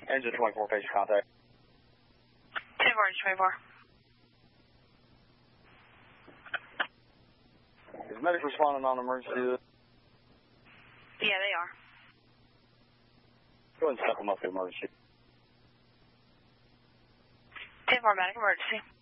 Engine 24, patient contact. 24. Is medic responding on emergency? Yeah, they are. Go ahead and step them up to emergency. 10-4, medic emergency.